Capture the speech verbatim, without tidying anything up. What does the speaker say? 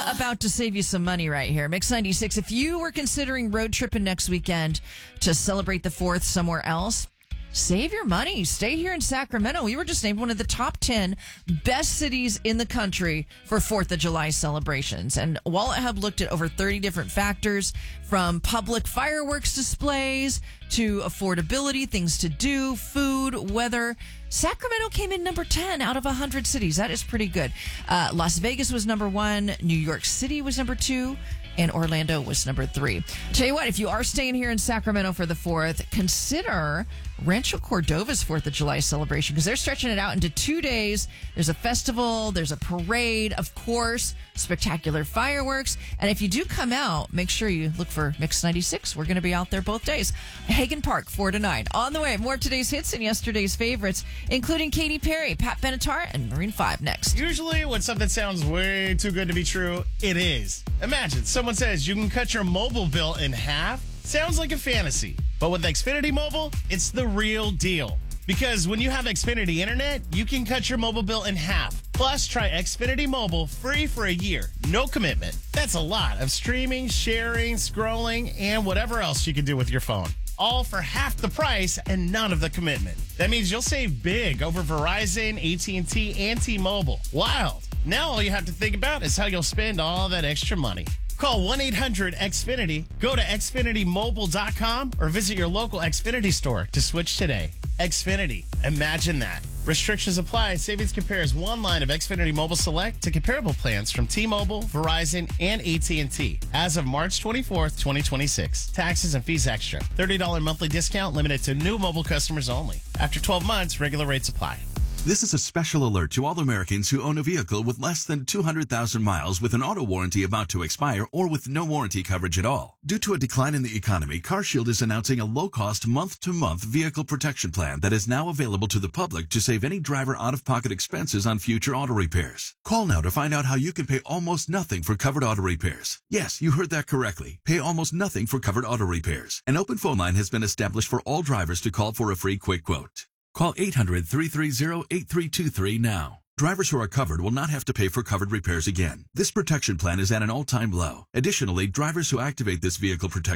uh, about to save you some money right here. Mix ninety-six. If you were considering road tripping next weekend to celebrate the fourth somewhere else, save your money. Stay here in Sacramento. We were just named one of the top ten best cities in the country for fourth of July celebrations. And Wallet Hub looked at over thirty different factors, from public fireworks displays to affordability, things to do, food, weather. Sacramento came in number ten out of one hundred cities. That is pretty good. Uh, Las Vegas was number one. New York City was number two. And Orlando was number three. Tell you what, if you are staying here in Sacramento for the fourth, consider Rancho Cordova's fourth of July celebration, because they're stretching it out into two days. There's a festival, there's a parade, of course, spectacular fireworks. And if you do come out, make sure you look for Mix ninety-six. We're going to be out there both days. Hagen Park, four to nine. On the way, more of today's hits and yesterday's favorites, including Katy Perry, Pat Benatar, and Maroon five next. Usually when something sounds way too good to be true, it is. Imagine someone says you can cut your mobile bill in half. Sounds like a fantasy. But with Xfinity Mobile, it's the real deal. Because when you have Xfinity Internet, you can cut your mobile bill in half. Plus, try Xfinity Mobile free for a year. No commitment. That's a lot of streaming, sharing, scrolling, and whatever else you can do with your phone. All for half the price and none of the commitment. That means you'll save big over Verizon, A T and T, and T-Mobile. Wild. Now all you have to think about is how you'll spend all that extra money. Call one eight hundred X Finity, go to Xfinity Mobile dot com, or visit your local Xfinity store to switch today. Xfinity. Imagine that. Restrictions apply. Savings compares one line of Xfinity Mobile Select to comparable plans from T-Mobile, Verizon, and A T and T as of March twenty-fourth, twenty twenty-six. Taxes and fees extra. thirty dollars monthly discount limited to new mobile customers only. After twelve months, regular rates apply. This is a special alert to all Americans who own a vehicle with less than two hundred thousand miles with an auto warranty about to expire or with no warranty coverage at all. Due to a decline in the economy, CarShield is announcing a low-cost month-to-month vehicle protection plan that is now available to the public to save any driver out-of-pocket expenses on future auto repairs. Call now to find out how you can pay almost nothing for covered auto repairs. Yes, you heard that correctly. Pay almost nothing for covered auto repairs. An open phone line has been established for all drivers to call for a free quick quote. Call eight hundred, three three zero, eight three two three now. Drivers who are covered will not have to pay for covered repairs again. This protection plan is at an all-time low. Additionally, drivers who activate this vehicle protection